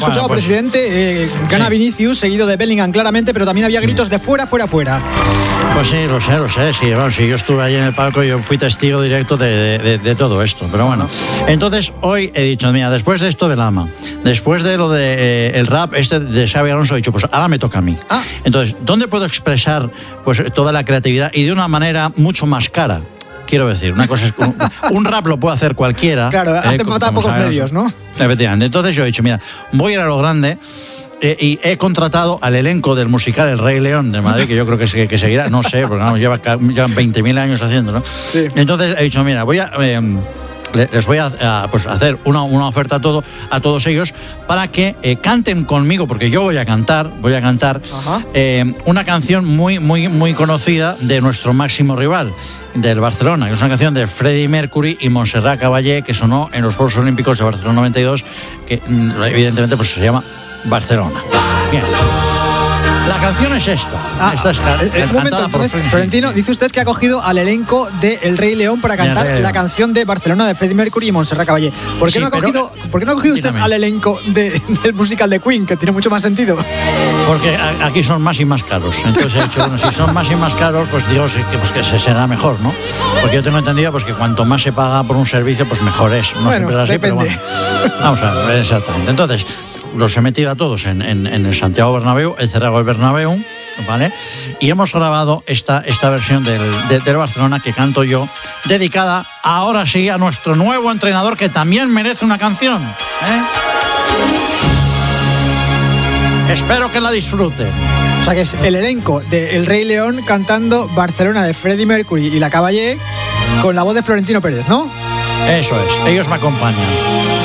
escuchado, pues, presidente, gana Vinicius, seguido de Bellingham claramente, pero también había gritos de fuera, fuera, fuera. Pues sí, lo sé, sí, vamos, sí, yo estuve ahí en el palco y yo fui testigo directo de todo esto, pero bueno. Entonces, hoy he dicho, mira, después de esto del AMA, después de lo de el rap de Xabi Alonso, he dicho, pues ahora me toca a mí. Entonces, ¿dónde puedo expresar pues toda la creatividad y de una manera mucho más cara? Quiero decir, una cosa es un rap lo puede hacer cualquiera. Claro, hace falta pocos medios, ¿no? Efectivamente. Entonces yo he dicho, mira, voy a ir a lo grande y he contratado al elenco del musical El Rey León de Madrid, que yo creo que seguirá, no sé, porque vamos, llevan 20.000 años haciéndolo, ¿no? Sí. Entonces he dicho, mira, les voy a hacer una oferta a todos ellos para que canten conmigo, porque yo voy a cantar una canción muy, muy, muy conocida de nuestro máximo rival, del Barcelona, que es una canción de Freddie Mercury y Montserrat Caballé, que sonó en los Juegos Olímpicos de Barcelona 92, que evidentemente pues se llama Barcelona. Bien. La canción es esta. Un momento, entonces, Florentino, dice usted que ha cogido al elenco de El Rey León para cantar la canción de Barcelona de Freddie Mercury y Montserrat Caballé. ¿Por qué no ha cogido usted al elenco del musical de Queen, que tiene mucho más sentido? Porque aquí son más y más caros. Entonces he dicho, bueno, si son más y más caros, pues digo que se será mejor, ¿no? Porque yo tengo entendido pues que cuanto más se paga por un servicio, pues mejor es. No siempre es así, depende. Pero bueno, vamos a ver, exactamente. Entonces, los he metido a todos en el Santiago Bernabéu, he cerrado el Bernabéu, ¿vale? Y hemos grabado esta versión del Barcelona que canto yo, dedicada ahora sí a nuestro nuevo entrenador, que también merece una canción, Espero que la disfruten. O sea que es el elenco de El Rey León cantando Barcelona de Freddie Mercury y la Caballé con la voz de Florentino Pérez, ¿no? Eso es, ellos me acompañan.